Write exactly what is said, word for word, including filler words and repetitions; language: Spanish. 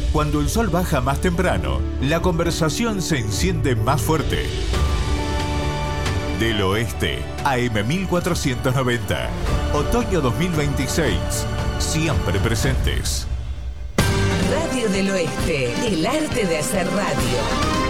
Cuando el sol baja más temprano, la conversación se enciende más fuerte. Del Oeste, A M mil cuatrocientos noventa. Otoño dos mil veintiséis. Siempre presentes. Radio del Oeste, el arte de hacer radio.